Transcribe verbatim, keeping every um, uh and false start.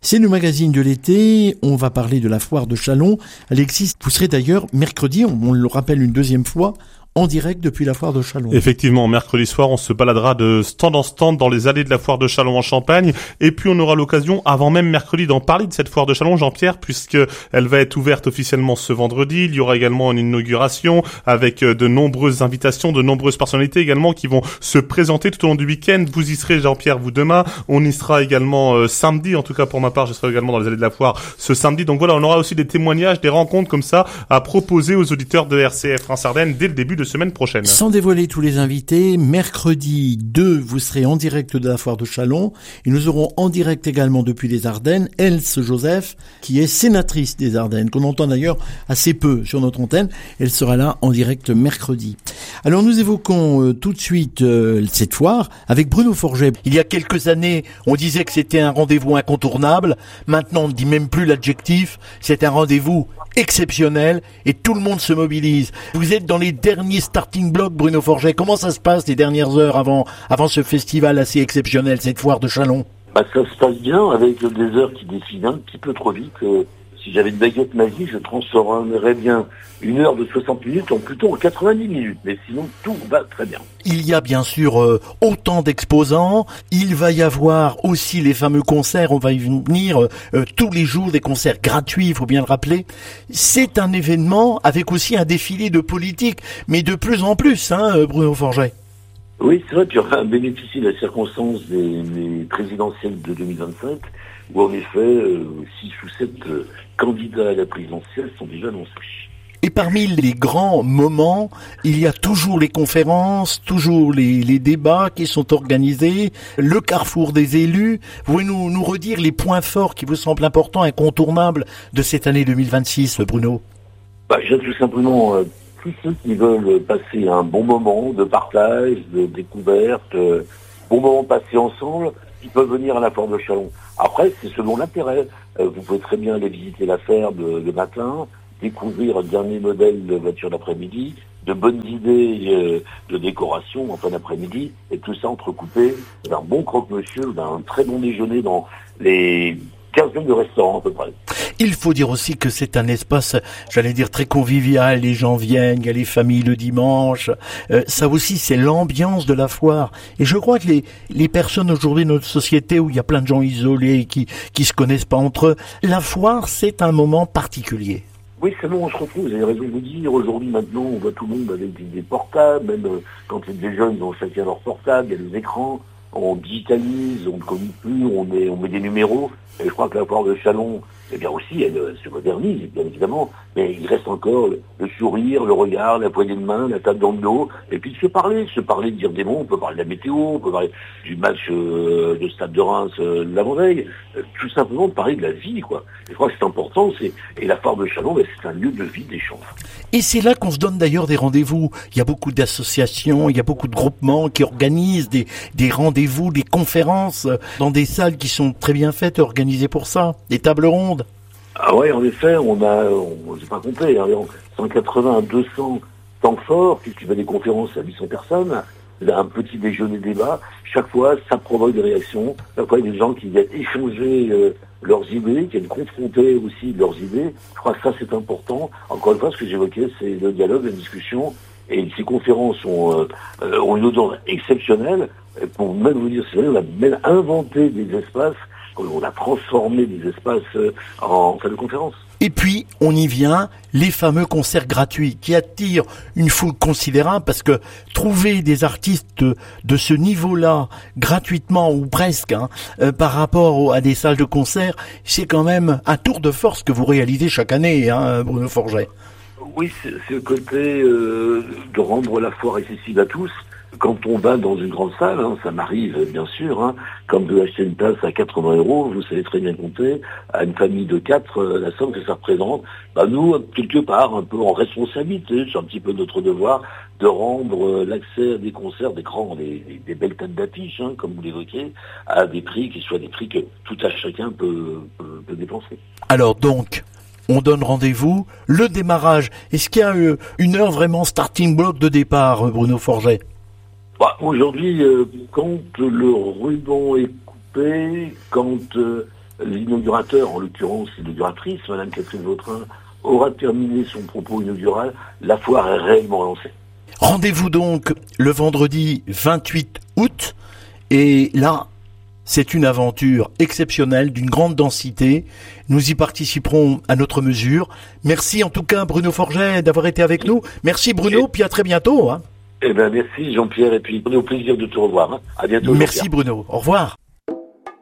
C'est le magazine de l'été, on va parler de la foire de Châlons. Alexis, vous serez d'ailleurs mercredi, on, on le rappelle une deuxième fois, en direct depuis la foire de Châlons. Effectivement, mercredi soir, on se baladera de stand en stand dans les allées de la foire de Châlons en Champagne. Et puis, on aura l'occasion, avant même mercredi, d'en parler de cette foire de Châlons, Jean-Pierre, puisque elle va être ouverte officiellement ce vendredi. Il y aura également une inauguration avec de nombreuses invitations, de nombreuses personnalités également qui vont se présenter tout au long du week-end. Vous y serez, Jean-Pierre, vous demain. On y sera également euh, samedi. En tout cas, pour ma part, je serai également dans les allées de la foire ce samedi. Donc voilà, on aura aussi des témoignages, des rencontres comme ça à proposer aux auditeurs de R C F France-Ardennes dès le début de semaine prochaine. Sans dévoiler tous les invités, mercredi deux, vous serez en direct de la foire de Châlons et nous aurons en direct également depuis les Ardennes Else Joseph, qui est sénatrice des Ardennes, qu'on entend d'ailleurs assez peu sur notre antenne. Elle sera là en direct mercredi. Alors nous évoquons euh, tout de suite euh, cette foire avec Bruno Forget. Il y a quelques années, on disait que c'était un rendez-vous incontournable. Maintenant, on ne dit même plus l'adjectif. C'est un rendez-vous exceptionnel et tout le monde se mobilise. Vous êtes dans les derniers starting blocks, Bruno Forget. Comment ça se passe les dernières heures avant, avant ce festival assez exceptionnel, cette foire de Châlons? Bah, ça se passe bien avec des heures qui défilent un petit peu trop vite. Euh, si j'avais une baguette magique, je transformerais bien une heure de soixante minutes en plutôt en quatre-vingt-dix minutes. Mais sinon, tout va très bien. Il y a bien sûr euh, autant d'exposants. Il va y avoir aussi les fameux concerts. On va y venir euh, tous les jours, des concerts gratuits, il faut bien le rappeler. C'est un événement avec aussi un défilé de politique, mais de plus en plus, hein, Bruno Forget. Oui, c'est vrai, puis on va bénéficier de la circonstance des, des présidentielles de deux mille vingt-cinq, où en effet, euh, six ou sept euh, candidats à la présidentielle sont déjà annoncés. Et parmi les grands moments, il y a toujours les conférences, toujours les, les débats qui sont organisés, le carrefour des élus. Vous pouvez nous, nous redire les points forts qui vous semblent importants, incontournables de cette année deux mille vingt-six, Bruno? Bah, j'ai tout simplement... Euh, tous ceux qui veulent passer un bon moment de partage, de découverte, euh, bon moment passé ensemble, ils peuvent venir à la foire de Châlons. Après, c'est selon l'intérêt. Euh, vous pouvez très bien aller visiter la ferme le, le matin, découvrir un dernier modèle de voiture d'après-midi, de bonnes idées euh, de décoration en fin d'après-midi, et tout ça entrecoupé d'un bon croque-monsieur, d'un très bon déjeuner dans les quinzaine de restaurants à peu près. Il faut dire aussi que c'est un espace, j'allais dire, très convivial. Les gens viennent, il y a les familles le dimanche. Euh, ça aussi, c'est l'ambiance de la foire. Et je crois que les, les personnes aujourd'hui dans notre société où il y a plein de gens isolés qui qui se connaissent pas entre eux, la foire, c'est un moment particulier. Oui, c'est bon, on se retrouve, vous avez raison de vous dire. Aujourd'hui, maintenant, on voit tout le monde avec des, des portables, même euh, quand c'est des jeunes, ils ont chacun leur portable, il y a des écrans, on digitalise, on ne communique plus, on met, on met des numéros. Et je crois que la foire de Châlons, eh bien aussi, elle, elle se modernise, bien évidemment, mais il reste encore le, le sourire, le regard, la poignée de main, la table dans le dos, et puis de se parler, se parler, de dire des mots, on peut parler de la météo, on peut parler du match euh, de Stade de Reims euh, l'avant-veille, euh, tout simplement de parler de la vie, quoi. Et je crois que c'est important, c'est, et la foire de Châlons, ben, c'est un lieu de vie, d'échange. Et c'est là qu'on se donne d'ailleurs des rendez-vous. Il y a beaucoup d'associations, il y a beaucoup de groupements qui organisent des, des rendez-vous, des conférences dans des salles qui sont très bien faites, organisées pour ça, des tables rondes. Ah ouais, en effet, on a, on, j'ai pas compté, hein, cent quatre-vingts à deux cents temps forts, puisqu'il y a des conférences à huit cents personnes, un petit déjeuner débat, chaque fois ça provoque des réactions, chaque fois il y a des gens qui viennent échanger euh, leurs idées, qui viennent confronter aussi leurs idées. Je crois que ça c'est important. Encore une fois, ce que j'évoquais, c'est le dialogue, la discussion, et ces conférences ont, euh, euh, ont une audience exceptionnelle. Pour même vous dire, c'est vrai, on a même inventé des espaces, on a transformé des espaces euh, en salle de conférence. Et puis, on y vient, les fameux concerts gratuits qui attirent une foule considérable parce que trouver des artistes de, de ce niveau-là, gratuitement ou presque, hein, euh, par rapport à des salles de concert, c'est quand même un tour de force que vous réalisez chaque année, hein, Bruno Forget. Oui, c'est, c'est le côté euh, de rendre la foire accessible à tous. Quand on va dans une grande salle, hein, ça m'arrive bien sûr, hein, comme de acheter une place à quatre-vingts euros, vous savez très bien compter, à une famille de quatre, euh, la somme que ça représente, bah nous, quelque part, un peu en responsabilité, c'est un petit peu notre devoir, de rendre euh, l'accès à des concerts, des grands, des, des, des belles têtes d'affiche, hein, comme vous l'évoquez, à des prix qui soient des prix que tout à chacun peut, peut, peut dépenser. Alors donc, on donne rendez-vous, le démarrage, est-ce qu'il y a euh, une heure vraiment starting block de départ, Bruno Forget ? Bah, aujourd'hui, euh, quand le ruban est coupé, quand euh, l'inaugurateur, en l'occurrence l'inauguratrice, Madame Catherine Vautrin, aura terminé son propos inaugural, la foire est réellement lancée. Rendez-vous donc le vendredi vingt-huit août, et là, c'est une aventure exceptionnelle, d'une grande densité. Nous y participerons à notre mesure. Merci en tout cas Bruno Forget d'avoir été avec nous. Merci Bruno, et... puis à très bientôt. Hein. Eh bien merci Jean-Pierre, et puis on est au plaisir de te revoir. Hein. À bientôt. Merci Bruno, au revoir.